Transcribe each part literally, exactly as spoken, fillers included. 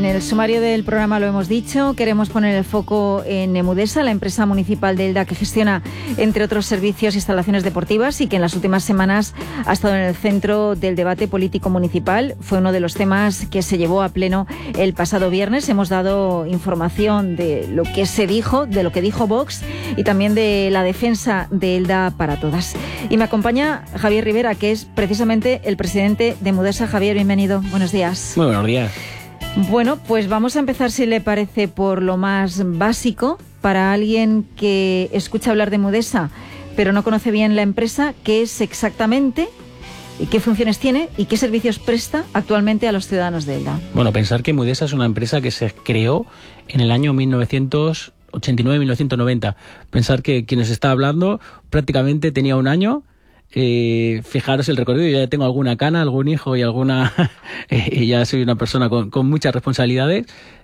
el sumario del programa lo hemos dicho, queremos poner el foco en Emudesa, la empresa municipal de Elda que gestiona, entre otros servicios, instalaciones deportivas y que en las últimas semanas ha estado en el centro del debate político municipal. Fue uno de los temas que se llevó a pleno el pasado viernes. Hemos dado información de lo que se dijo, de lo que dijo Vox y también de la defensa de Elda para todas. Y me acompaña Javier Rivera, que es precisamente el presidente de Emudesa. Javier, bienvenido. Buenos días. Muy buenos días. Bueno, pues vamos a empezar, si le parece, por lo más básico. Para alguien que escucha hablar de Emudesa, pero no conoce bien la empresa, ¿qué es exactamente, y qué funciones tiene y qué servicios presta actualmente a los ciudadanos de Elda? Bueno, pensar que Emudesa es una empresa que se creó en el año mil novecientos ochenta y nueve a mil novecientos noventa. Pensar que quien nos está hablando prácticamente tenía un año. Eh, fijaros el recorrido, yo ya tengo alguna cana, algún hijo y alguna y ya soy una persona con, con muchas responsabilidades.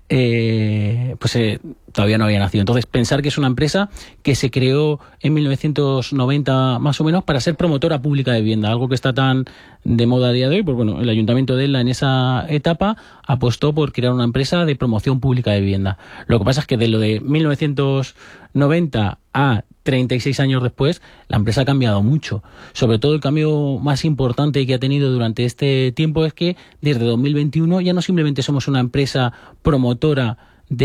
Eh, pues eh, todavía no había nacido. Entonces, pensar que es una empresa que se creó en mil novecientos noventa más o menos para ser promotora pública de vivienda, algo que está tan de moda a día de hoy. Pues bueno, el Ayuntamiento de Elda en esa etapa apostó por crear una empresa de promoción pública de vivienda. Lo que pasa es que de lo de mil novecientos noventa a treinta y seis años después, la empresa ha cambiado mucho. Sobre todo el cambio más importante que ha tenido durante este tiempo es que desde dos mil veintiuno ya no simplemente somos una empresa promotora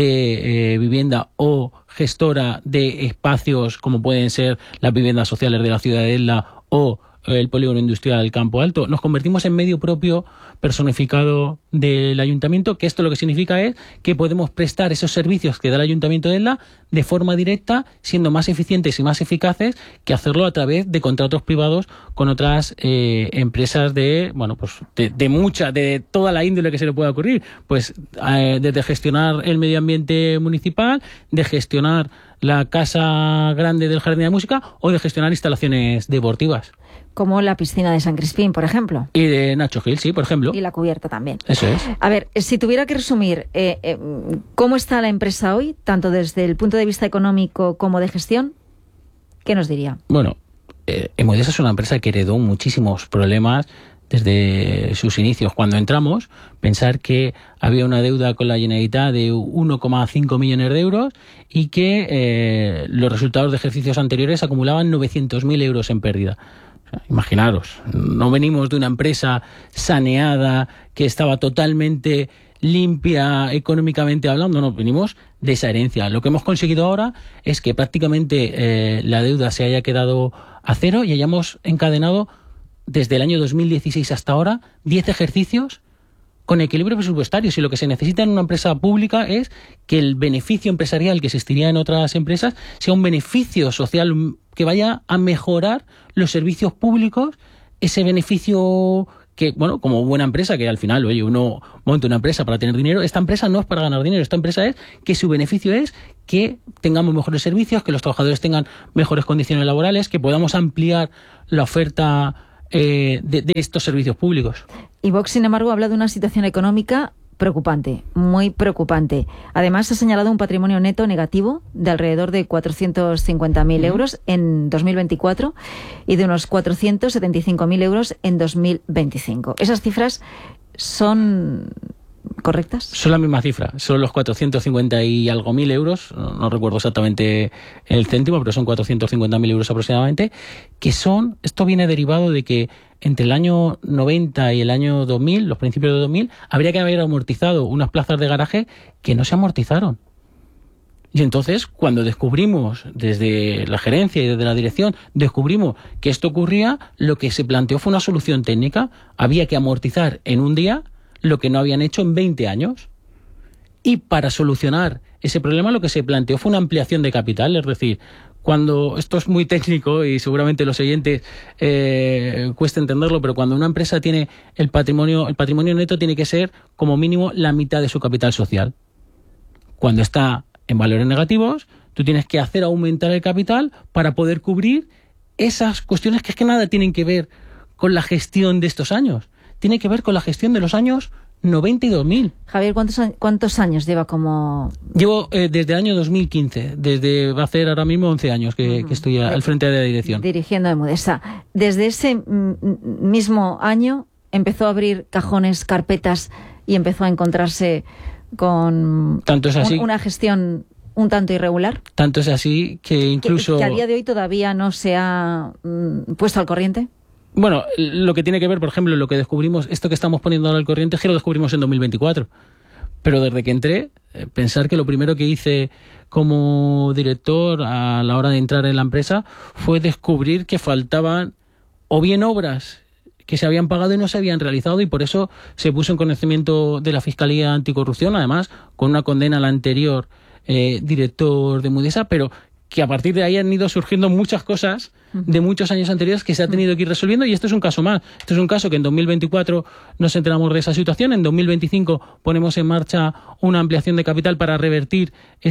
de eh, vivienda o gestora de espacios como pueden ser las viviendas sociales de la ciudad de Elda o el polígono industrial del Campo Alto. Nos convertimos en medio propio personificado del Ayuntamiento, que esto lo que significa es que podemos prestar esos servicios que da el Ayuntamiento de Elda de forma directa, siendo más eficientes y más eficaces que hacerlo a través de contratos privados con otras eh, empresas de, bueno, pues de, de mucha, de toda la índole que se le pueda ocurrir. Pues eh, desde gestionar el medio ambiente municipal, de gestionar la casa grande del Jardín de la Música o de gestionar instalaciones deportivas. Como la piscina de San Crispín, por ejemplo. Y de Nacho Gil, sí, por ejemplo. Y la cubierta también. Eso es. A ver, si tuviera que resumir, eh, eh, ¿cómo está la empresa hoy, tanto desde el punto de vista económico como de gestión? ¿Qué nos diría? Bueno, eh, Emudesa es una empresa que heredó muchísimos problemas desde sus inicios. Cuando entramos, pensar que había una deuda con la Generalitat de uno coma cinco millones de euros y que eh, los resultados de ejercicios anteriores acumulaban novecientos mil euros en pérdida. O sea, imaginaros, no venimos de una empresa saneada que estaba totalmente limpia económicamente hablando, no, venimos de esa herencia. Lo que hemos conseguido ahora es que prácticamente eh, la deuda se haya quedado a cero y hayamos encadenado desde el año dos mil dieciséis hasta ahora diez ejercicios con equilibrio presupuestario. Si lo que se necesita en una empresa pública es que el beneficio empresarial que existiría en otras empresas sea un beneficio social que vaya a mejorar los servicios públicos, ese beneficio que, bueno, como buena empresa, que al final, oye, uno monta una empresa para tener dinero, esta empresa no es para ganar dinero, esta empresa es que su beneficio es que tengamos mejores servicios, que los trabajadores tengan mejores condiciones laborales, que podamos ampliar la oferta eh, de, de estos servicios públicos. Y Vox, sin embargo, habla de una situación económica preocupante, muy preocupante. Además, ha señalado un patrimonio neto negativo de alrededor de cuatrocientos cincuenta mil euros en dos mil veinticuatro y de unos cuatrocientos setenta y cinco mil euros en dos mil veinticinco. ¿Esas cifras son correctas? Son la misma cifra, son los cuatrocientos cincuenta y algo mil euros, no, no recuerdo exactamente el céntimo, pero son cuatrocientos cincuenta mil euros aproximadamente, que son, esto viene derivado de que entre el año noventa y el año dos mil, los principios de dos mil, habría que haber amortizado unas plazas de garaje que no se amortizaron. Y entonces, cuando descubrimos, desde la gerencia y desde la dirección, descubrimos que esto ocurría, lo que se planteó fue una solución técnica. Había que amortizar en un día lo que no habían hecho en veinte años. Y para solucionar ese problema lo que se planteó fue una ampliación de capital, es decir, cuando, esto es muy técnico y seguramente los oyentes eh, cuesta entenderlo, pero cuando una empresa tiene el patrimonio, el patrimonio neto tiene que ser como mínimo la mitad de su capital social. Cuando está en valores negativos, tú tienes que hacer aumentar el capital para poder cubrir esas cuestiones que es que nada tienen que ver con la gestión de estos años. Tiene que ver con la gestión de los años noventa y dos mil. Javier, ¿cuántos, cuántos años lleva como...? Llevo eh, desde el año dos mil quince, desde va a ser ahora mismo once años que, uh-huh. que estoy al frente de la dirección. Dirigiendo Emudesa. Desde ese m- mismo año empezó a abrir cajones, carpetas y empezó a encontrarse con Tanto es así, un, una gestión un tanto irregular. Tanto es así que incluso... Que, que a día de hoy todavía no se ha mm, puesto al corriente. Bueno, lo que tiene que ver, por ejemplo, lo que descubrimos, esto que estamos poniendo ahora al corriente, es que lo descubrimos en dos mil veinticuatro. Pero desde que entré, pensar que lo primero que hice como director a la hora de entrar en la empresa fue descubrir que faltaban o bien obras que se habían pagado y no se habían realizado, y por eso se puso en conocimiento de la Fiscalía Anticorrupción, además con una condena al anterior eh, director de Mudesa, pero que a partir de ahí han ido surgiendo muchas cosas de muchos años anteriores que se ha tenido que ir resolviendo, y este es un caso más. Este es un caso que en dos mil veinticuatro nos enteramos de esa situación, en dos mil veinticinco ponemos en marcha una ampliación de capital para revertir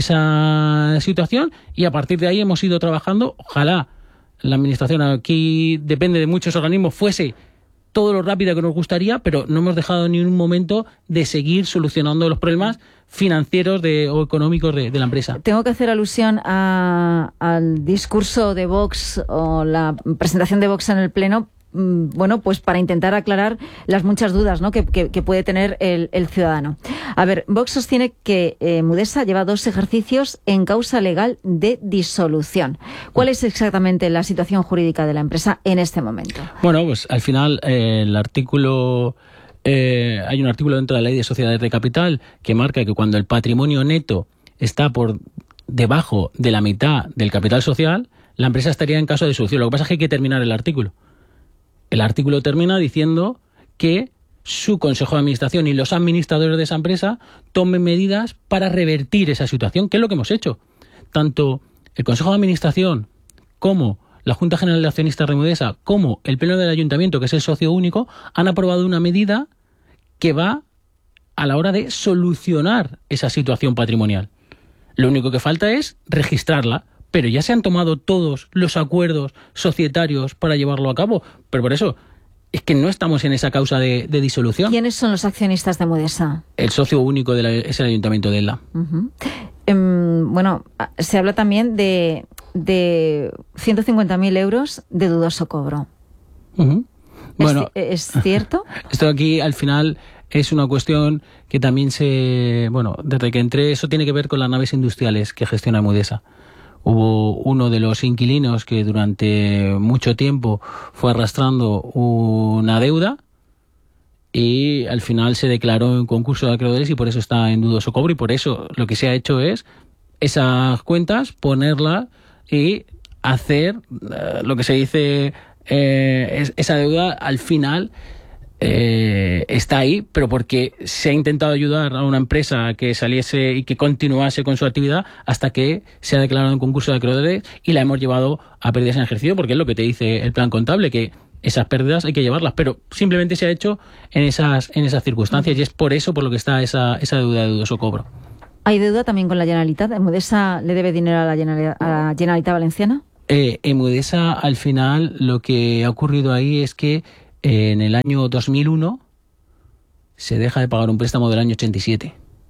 esa situación, y a partir de ahí hemos ido trabajando. Ojalá la administración, aquí depende de muchos organismos, fuese todo lo rápido que nos gustaría, pero no hemos dejado ni un momento de seguir solucionando los problemas financieros de, o económicos de, de la empresa. Tengo que hacer alusión a, al discurso de Vox o la presentación de Vox en el Pleno, bueno, pues para intentar aclarar las muchas dudas, ¿no?, que, que, que puede tener el, el ciudadano. A ver, Vox sostiene que eh, Mudesa lleva dos ejercicios en causa legal de disolución. ¿Cuál es exactamente la situación jurídica de la empresa en este momento? Bueno, pues al final eh, el artículo... Eh, hay un artículo dentro de la Ley de Sociedades de Capital que marca que cuando el patrimonio neto está por debajo de la mitad del capital social, la empresa estaría en caso de disolución. Lo que pasa es que hay que terminar el artículo. El artículo termina diciendo que su consejo de administración y los administradores de esa empresa tomen medidas para revertir esa situación, que es lo que hemos hecho. Tanto el consejo de administración como la Junta General de Accionistas de Mudesa, como el Pleno del Ayuntamiento, que es el socio único, han aprobado una medida que va a la hora de solucionar esa situación patrimonial. Lo único que falta es registrarla, pero ya se han tomado todos los acuerdos societarios para llevarlo a cabo. Pero por eso es que no estamos en esa causa de, de disolución. ¿Quiénes son los accionistas de Mudesa? El socio único de la, es el Ayuntamiento de Elda. Uh-huh. Um, bueno, se habla también de, de ciento cincuenta mil euros de dudoso cobro. Uh-huh. Bueno, ¿Es, ¿Es cierto? Esto aquí al final es una cuestión que también se... Bueno, desde que entré, eso tiene que ver con las naves industriales que gestiona Mudesa. Hubo uno de los inquilinos que durante mucho tiempo fue arrastrando una deuda y al final se declaró en concurso de acreedores y por eso está en dudoso cobro, y por eso lo que se ha hecho es esas cuentas, ponerlas y hacer uh, lo que se dice, eh, es, esa deuda al final eh, está ahí, pero porque se ha intentado ayudar a una empresa a que saliese y que continuase con su actividad hasta que se ha declarado en concurso de acreedores y la hemos llevado a pérdidas en ejercicio, porque es lo que te dice el plan contable, que esas pérdidas hay que llevarlas, pero simplemente se ha hecho en esas en esas circunstancias, y es por eso por lo que está esa, esa deuda de dudoso cobro. ¿Hay deuda también con la Generalitat? ¿Mudesa le debe dinero a la Generalitat, a la Generalitat Valenciana? Eh, en Mudesa, al final, lo que ha ocurrido ahí es que eh, en el año dos mil uno se deja de pagar un préstamo del año ochenta y siete.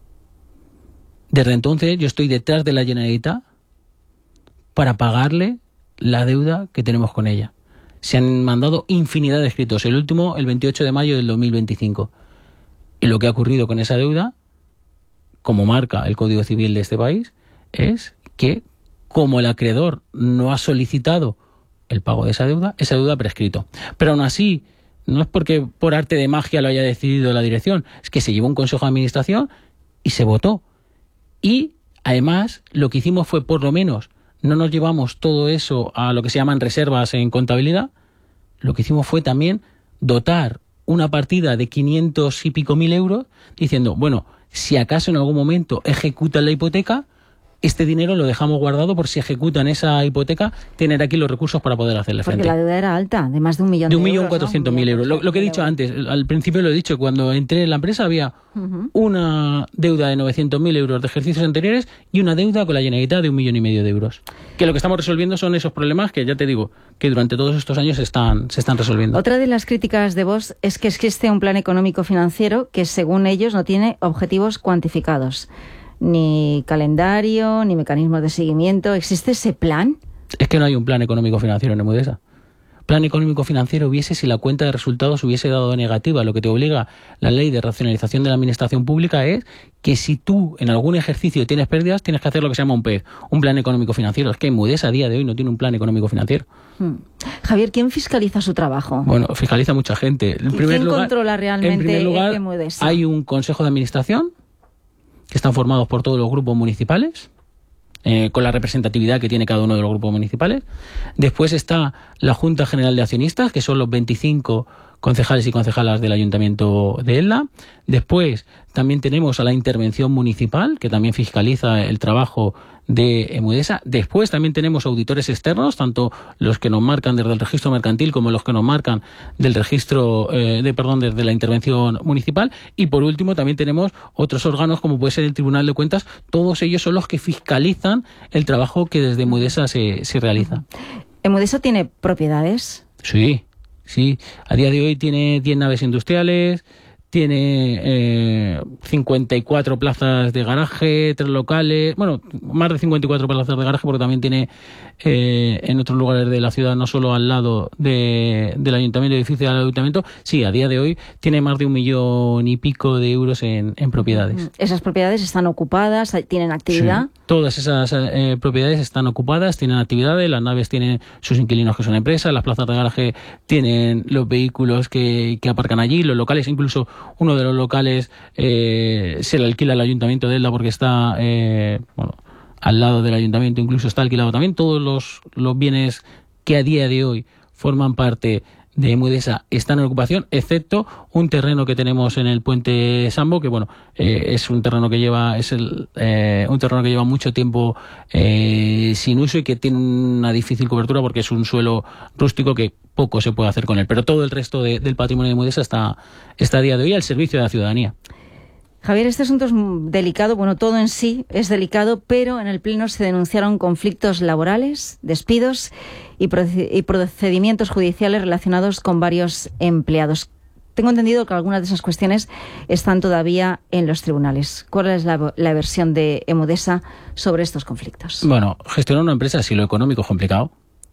Desde entonces yo estoy detrás de la Generalitat para pagarle la deuda que tenemos con ella. Se han mandado infinidad de escritos, el último el veintiocho de mayo del dos mil veinticinco. Y lo que ha ocurrido con esa deuda, como marca el Código Civil de este país, es que como el acreedor no ha solicitado el pago de esa deuda, esa deuda ha prescrito. Pero aún así, no es porque por arte de magia lo haya decidido la dirección, es que se llevó un consejo de administración y se votó. Y además lo que hicimos fue, por lo menos, no nos llevamos todo eso a lo que se llaman reservas en contabilidad, lo que hicimos fue también dotar una partida de quinientos y pico mil euros, diciendo, bueno, si acaso en algún momento ejecutan la hipoteca, este dinero lo dejamos guardado por si ejecutan esa hipoteca, tener aquí los recursos para poder hacerle frente. Porque la deuda era alta, de más de un millón de, de un euros. millón cuatrocientos mil euros. Lo, lo que he dicho antes, al principio lo he dicho, cuando entré en la empresa había uh-huh. una deuda de novecientos mil euros de ejercicios anteriores y una deuda con la Generalitat de un millón y medio de euros. Que lo que estamos resolviendo son esos problemas que ya te digo, que durante todos estos años se están, se están resolviendo. Otra de las críticas de Vox es que existe un plan económico financiero que según ellos no tiene objetivos cuantificados. Ni calendario, ni mecanismos de seguimiento. ¿Existe ese plan? Es que no hay un plan económico financiero en Mudesa. plan económico financiero hubiese si la cuenta de resultados hubiese dado negativa. Lo que te obliga la ley de racionalización de la administración pública es que si tú en algún ejercicio tienes pérdidas, tienes que hacer lo que se llama un P E F, un plan económico financiero. Es que Emudesa a día de hoy no tiene un plan económico financiero. Hmm. Javier, ¿quién fiscaliza su trabajo? Bueno, fiscaliza mucha gente. En ¿Y primer quién lugar, controla realmente en primer lugar, Emudesa? Hay un consejo de administración que están formados por todos los grupos municipales, eh, con la representatividad que tiene cada uno de los grupos municipales. Después está la Junta General de Accionistas, que son los veinticinco concejales y concejalas del Ayuntamiento de Elda. Después también tenemos a la Intervención Municipal, que también fiscaliza el trabajo de Emudesa. Después también tenemos auditores externos, tanto los que nos marcan desde el registro mercantil como los que nos marcan del registro, eh, de perdón, desde la Intervención Municipal. Y por último también tenemos otros órganos como puede ser el Tribunal de Cuentas. Todos ellos son los que fiscalizan el trabajo que desde Emudesa se, se realiza. ¿Emudesa tiene propiedades? Sí, sí. A día de hoy tiene diez naves industriales, tiene eh, cincuenta y cuatro plazas de garaje, tres locales, bueno, más de cincuenta y cuatro plazas de garaje porque también tiene eh, en otros lugares de la ciudad, no solo al lado de, del ayuntamiento, edificio del ayuntamiento. Sí, a día de hoy tiene más de un millón y pico de euros en, en propiedades. ¿Esas propiedades están ocupadas, tienen actividad? Sí, todas esas eh, propiedades están ocupadas, tienen actividades, las naves tienen sus inquilinos que son empresas, las plazas de garaje tienen los vehículos que, que aparcan allí, los locales, incluso uno de los locales eh, se le alquila al Ayuntamiento de Elda porque está eh, bueno, al lado del Ayuntamiento, incluso está alquilado también. Todos los, los bienes que a día de hoy forman parte de Emudesa están en ocupación, excepto un terreno que tenemos en el Puente Sambo, que bueno, eh, es un terreno que lleva es el, eh, un terreno que lleva mucho tiempo eh, sin uso y que tiene una difícil cobertura porque es un suelo rústico que poco se puede hacer con él. Pero todo el resto de, del patrimonio de Emudesa está, está a día de hoy al servicio de la ciudadanía. Javier, este asunto es delicado, bueno, todo en sí es delicado, pero en el Pleno se denunciaron conflictos laborales, despidos y procedimientos judiciales relacionados con varios empleados. Tengo entendido que algunas de esas cuestiones están todavía en los tribunales. ¿Cuál es la, la versión de Emudesa sobre estos conflictos? Bueno, gestionar una empresa, si lo económico es complicado,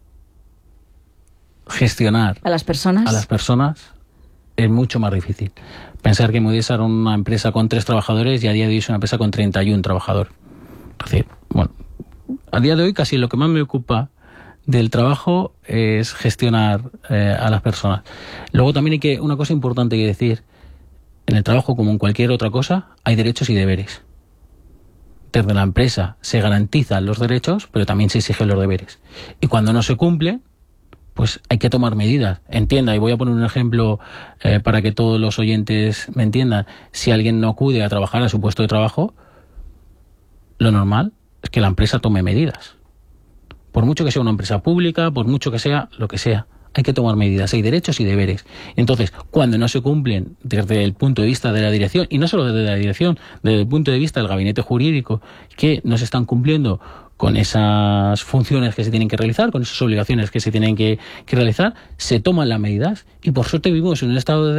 gestionar a las personas, a las personas es mucho más difícil. Pensar que Emudesa era una empresa con tres trabajadores y a día de hoy es una empresa con treinta y un trabajadores. Es decir, bueno, a día de hoy casi lo que más me ocupa del trabajo es gestionar eh, a las personas. Luego también hay que, una cosa importante que decir, en el trabajo como en cualquier otra cosa hay derechos y deberes. Desde la empresa se garantizan los derechos, pero también se exigen los deberes. Y cuando no se cumplen, pues hay que tomar medidas. Entienda, y voy a poner un ejemplo eh, para que todos los oyentes me entiendan. Si alguien no acude a trabajar a su puesto de trabajo, lo normal es que la empresa tome medidas. Por mucho que sea una empresa pública, por mucho que sea lo que sea, hay que tomar medidas. Hay derechos y deberes. Entonces, cuando no se cumplen desde el punto de vista de la dirección, y no solo desde la dirección, desde el punto de vista del gabinete jurídico, que no se están cumpliendo con esas funciones que se tienen que realizar, con esas obligaciones que se tienen que, que realizar, se toman las medidas y por suerte vivimos en un estado de